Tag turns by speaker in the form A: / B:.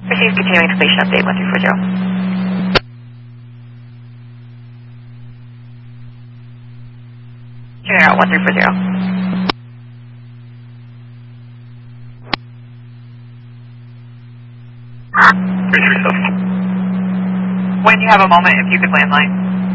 A: Receive continuing completion update 1340. Tuning out 1340. When you have a moment, if you could landline.